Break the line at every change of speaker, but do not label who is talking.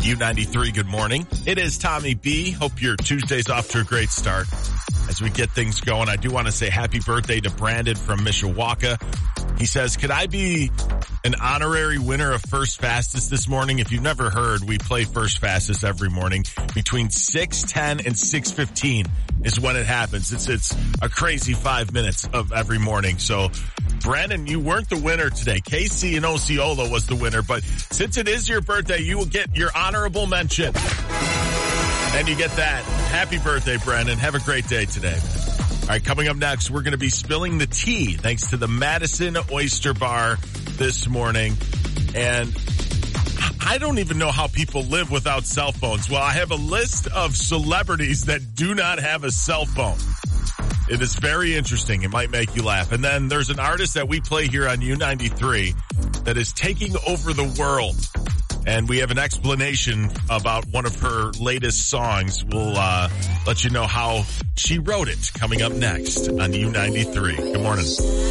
U93, good morning. It is Tommy B. Hope your Tuesday's off to a great start. As we get things going, I do want to say happy birthday to Brandon from Mishawaka. He says, could I be an honorary winner of First Fastest this morning? If you've never heard, we play First Fastest every morning between 6:10 and 6:15 is when it happens. It's a crazy 5 minutes of every morning. So, Brandon, you weren't the winner today. Casey and Osceola was the winner, but since it is your birthday, you will get your honorable mention. And you get that. Happy birthday, Brandon. Have a great day today. All right, coming up next, we're going to be spilling the tea thanks to the Madison Oyster Bar this morning. And I don't even know how people live without cell phones. Well, I have a list of celebrities that do not have a cell phone. It is very interesting. It might make you laugh. And then there's an artist that we play here on U93 that is taking over the world. And we have an explanation about one of her latest songs. We'll let you know how she wrote it coming up next on U93. Good morning.